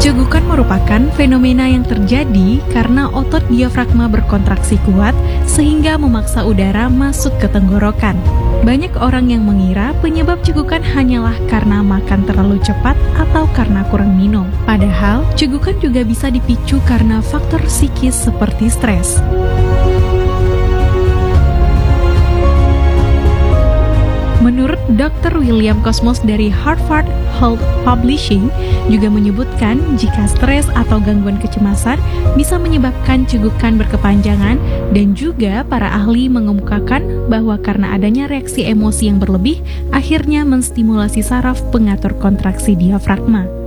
Cegukan merupakan fenomena yang terjadi karena otot diafragma berkontraksi kuat sehingga memaksa udara masuk ke tenggorokan. Banyak orang yang mengira penyebab cegukan hanyalah karena makan terlalu cepat atau karena kurang minum. Padahal, cegukan juga bisa dipicu karena faktor psikis seperti stres. Menurut Dr. William Cosmos dari Harvard Health Publishing juga menyebutkan jika stres atau gangguan kecemasan bisa menyebabkan cegukan berkepanjangan, dan juga para ahli mengemukakan bahwa karena adanya reaksi emosi yang berlebih akhirnya menstimulasi saraf pengatur kontraksi diafragma.